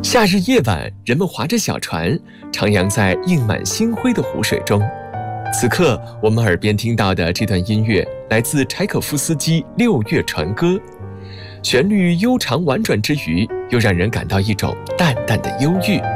夏日夜晚，人们划着小船，徜徉在映满星辉的湖水中。此刻，我们耳边听到的这段音乐来自柴可夫斯基《六月船歌》，旋律悠长婉转之余，又让人感到一种淡淡的忧郁。